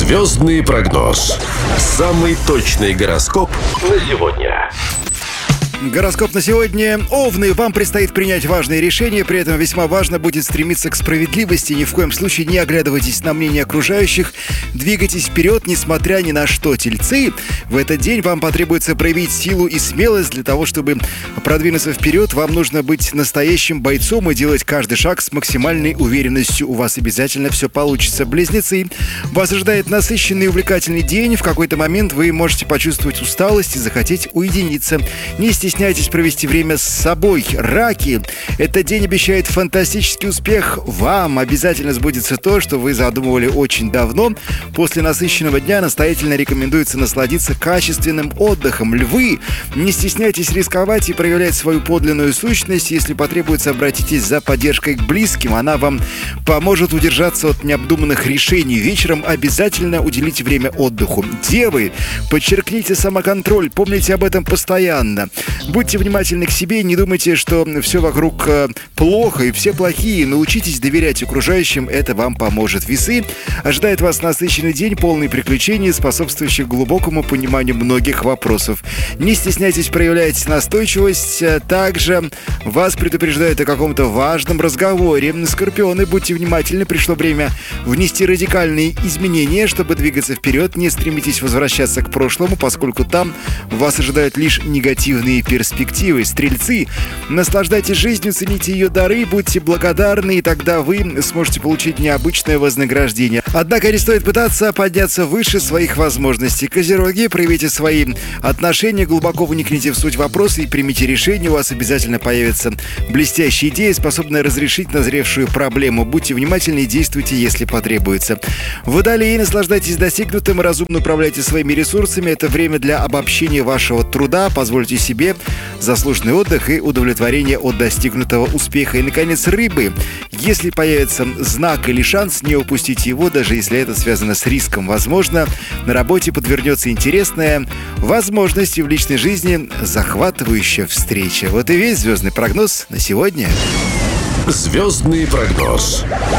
Звездный прогноз. Самый точный гороскоп на сегодня. Гороскоп на сегодня. Овны, вам предстоит принять важные решения, при этом весьма важно будет стремиться к справедливости. Ни в коем случае не оглядывайтесь на мнение окружающих. Двигайтесь вперед, несмотря ни на что. Тельцы, в этот день вам потребуется проявить силу и смелость. Для того, чтобы продвинуться вперед, вам нужно быть настоящим бойцом и делать каждый шаг с максимальной уверенностью. У вас обязательно все получится. Близнецы, вас ожидает насыщенный и увлекательный день. В какой-то момент вы можете почувствовать усталость и захотеть уединиться. Не стесняйтесь провести время с собой. Раки, этот день обещает фантастический успех. Вам обязательно сбудется то, что вы задумывали очень давно. После насыщенного дня настоятельно рекомендуется насладиться качественным отдыхом. Львы, не стесняйтесь рисковать и проявлять свою подлинную сущность. Если потребуется, обратитесь за поддержкой к близким. Она вам поможет удержаться от необдуманных решений. Вечером обязательно уделите время отдыху. Девы, подчеркните самоконтроль. Помните об этом постоянно. Будьте внимательны к себе, не думайте, что все вокруг плохо и все плохие. Научитесь доверять окружающим, это вам поможет. Весы, ожидает вас насыщенный день, полный приключений, способствующих глубокому пониманию многих вопросов. Не стесняйтесь проявлять настойчивость. Также вас предупреждают о каком-то важном разговоре. Скорпионы, будьте внимательны, пришло время внести радикальные изменения, чтобы двигаться вперед. Не стремитесь возвращаться к прошлому, поскольку там вас ожидают лишь негативные перспективы. Стрельцы, наслаждайтесь жизнью, цените ее дары, будьте благодарны, и тогда вы сможете получить необычное вознаграждение. Однако не стоит пытаться подняться выше своих возможностей. Козероги, проявите свои отношения, глубоко вникните в суть вопроса и примите решение. У вас обязательно появится блестящая идея, способная разрешить назревшую проблему. Будьте внимательны и действуйте, если потребуется. Водолеи, наслаждайтесь достигнутым, разумно управляйте своими ресурсами. Это время для обобщения вашего труда. Позвольте себе заслуженный отдых и удовлетворение от достигнутого успеха. И, наконец, рыбы. Если появится знак или шанс, не упустите его, даже если это связано с риском. Возможно, на работе подвернется интересная возможность, и в личной жизни захватывающая встреча. Вот и весь звездный прогноз на сегодня. Звездный прогноз.